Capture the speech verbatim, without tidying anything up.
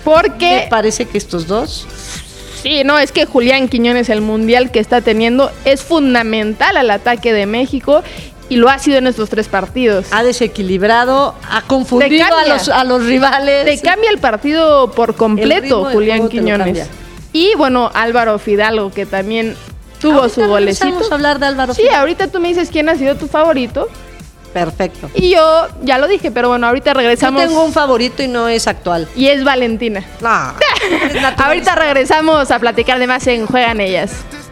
Porque me parece que estos dos... Sí, no, es que Julián Quiñones, el mundial que está teniendo, es fundamental al ataque de México y lo ha sido en estos tres partidos. Ha desequilibrado, ha confundido a los, a los rivales. Te cambia el partido por completo, Julián Quiñones. Y bueno, Álvaro Fidalgo, que también tuvo ahorita su golecito. Vamos a hablar de Álvaro Sí, Fidalgo. ahorita tú me dices quién ha sido tu favorito. Perfecto. Y yo ya lo dije, pero bueno, ahorita regresamos. Yo tengo un favorito y no es actual. Y es Valentina. No. Ahorita regresamos a platicar de más en Juegan Ellas.